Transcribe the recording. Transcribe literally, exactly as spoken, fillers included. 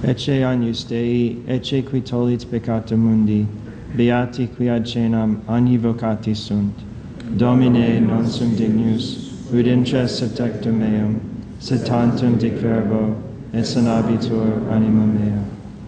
Ecce agnus Dei, ecce qui tollit peccata mundi, beati qui ad cenam agni vocati sunt. Domine non sum dignus, ut intres subtectum meum, sed tantum dic verbo, et sanabitur anima mea.